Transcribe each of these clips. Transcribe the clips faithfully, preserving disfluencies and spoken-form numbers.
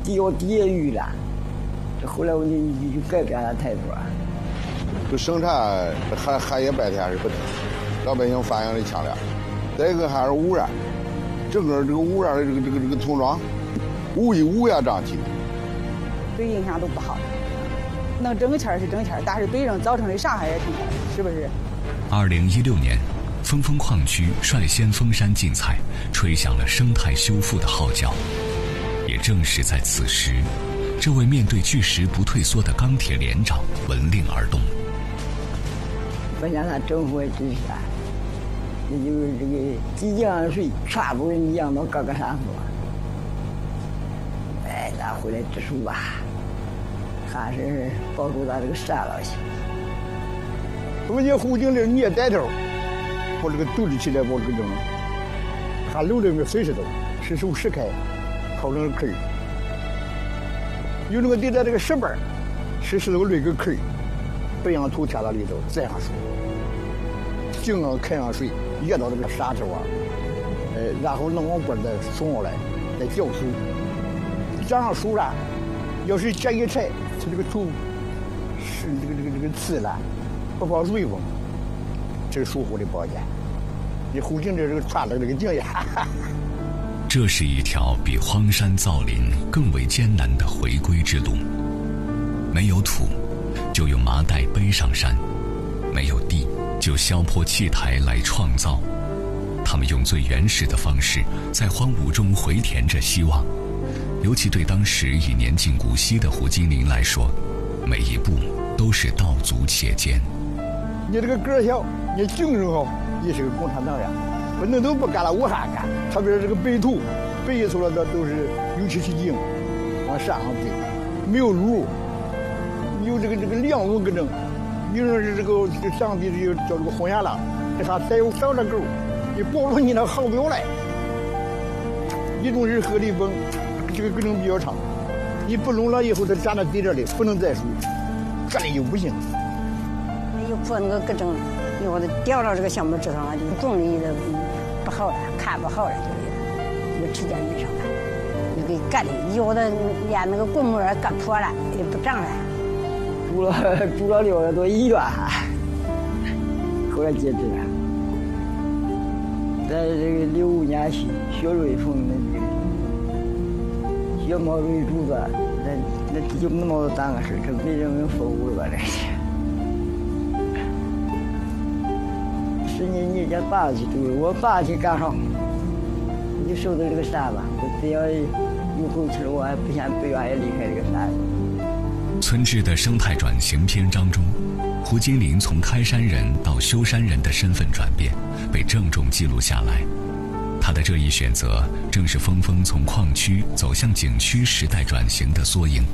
钓鲽鱼了。这后来我就就改变了态度啊。 这生产还还也白天是不得，老百姓反映的强烈。再一个还是污染，整个这个污染的这个这个这个村庄，乌一乌烟瘴气， 对影响都不好。能挣钱是挣钱，但是对人造成的伤害也挺大的，是不是？ 二零一六年，峰峰矿区率先封山禁采，吹响了生态修复的号角。也正是在此时，这位面对巨石不退缩的钢铁连长闻令而动。 不像他政府的支持啊，也就是这个即将水全部人养到各个山坡。哎，咱回来植树吧，还是保住咱这个山了行。 我们这湖景里你也带头，把这个独立起来，把这个还留了个水石头，石树石开，刨成坑儿，有那个地在这个石板，石石头垒个坑儿，白杨土填到里头，栽上树，井上开上水，掖到这个沙头啊，呃，然后弄往锅再送上来，再浇水，长上树了，要是接一柴，它这个土是这个这个这个刺了。不怕水风，这是疏忽的保健。你湖景这这个穿的这个井呀， 这是一条比荒山造林更为艰难的回归之路。没有土，就用麻袋背上山；没有地，就削破砌台来创造。他们用最原始的方式，在荒芜中回填着希望。尤其对当时已年近古稀的胡金林来说，每一步都是道阻且艰。 你这个个儿小，你精神好，也是个共产党员。不能都不干了，我还干。特别是这个背土，背一出来的都是油漆漆井，往山上背，没有路，有这个这个两路跟着。有人是这个这个上地就叫这个红眼了，这还带有上着钩，你保住你那好不了来。一种是河里崩，这个根程比较长，你不弄了以后，它站在地这里不能再树，这里又不行。 又破那个各种，有的掉到这个橡木枝上了，就种的的不好了，看不好了，就是有时间遇上了，就给干的，有的连那个棍木儿干破了，也不长了。 住了住了六个多医院，后来截肢了。在这个六五年血血瑞峰那个血毛瑞柱子，那那就那么大个事，这没人能服务了吧？这是。是你你家爸去住，我爸去干啥？你就守着这个山吧，我只要有口气，我还不想不愿意离开这个山。 村志的生态转型篇章中，胡金林从开山人到修山人的身份转变被郑重记录下来。他的这一选择，正是峰峰从矿区走向景区时代转型的缩影。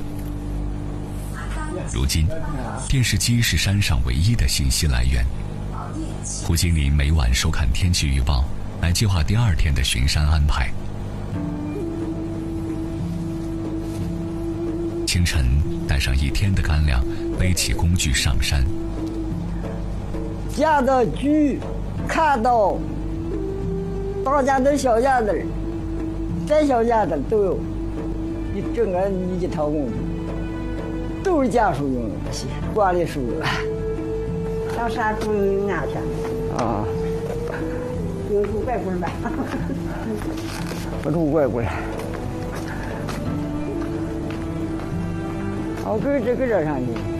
如今，电视机是山上唯一的信息来源。胡金林每晚收看天气预报，来计划第二天的巡山安排。清晨，带上一天的干粮，背起工具上山。 架到锯，看到大架子、小架子，再小架子都有，你整个一套工具，都是家属用的，管理书的。 上山住俺去。 啊。 有住外国人吧？ 不住外国人。我搁这个这上去。